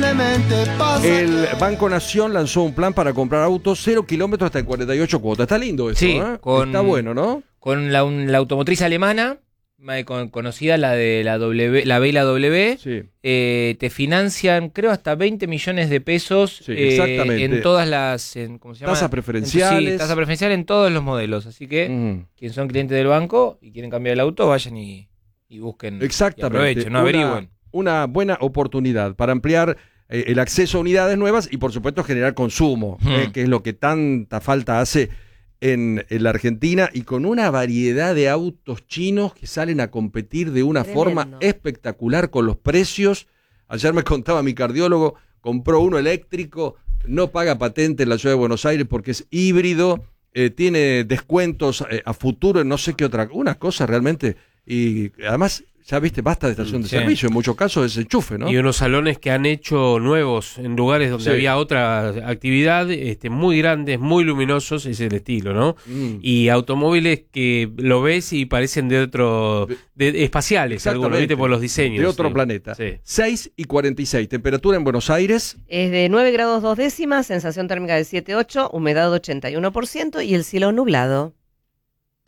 simplemente pasa. El Banco Nación lanzó un plan para comprar autos 0 kilómetros hasta 48 cuotas. Está lindo eso, Sí, ¿eh? Está bueno, ¿no? Con la automotriz alemana, conocida la de la B y la W, Sí. te financian, creo, hasta 20 millones de pesos Sí, exactamente. en todas las... ¿cómo se llama? Tasas preferenciales. Sí, tasa preferencial en todos los modelos. Así que, quienes son clientes del banco y quieren cambiar el auto, vayan y busquen. Exactamente. Y aprovechen, no averigüen. Una buena oportunidad para ampliar el acceso a unidades nuevas y, por supuesto, generar consumo, que es lo que tanta falta hace en la Argentina, y con una variedad de autos chinos que salen a competir de una forma espectacular con los precios. Ayer me contaba mi cardiólogo, compró uno eléctrico, no paga patente en la ciudad de Buenos Aires porque es híbrido, tiene descuentos a futuro en no sé qué otra, una cosa realmente, y además... Ya viste, basta de estación de servicio, en muchos casos es enchufe, ¿no? Y unos salones que han hecho nuevos en lugares donde había otra actividad, muy grandes, muy luminosos, es el estilo, ¿no? Y automóviles que lo ves y parecen de otro, espaciales, algunos, ¿viste? Por los diseños. De otro planeta. 6:46, temperatura en Buenos Aires. Es de 9 grados 2 décimas, sensación térmica de 7,8, humedad 81% y el cielo nublado.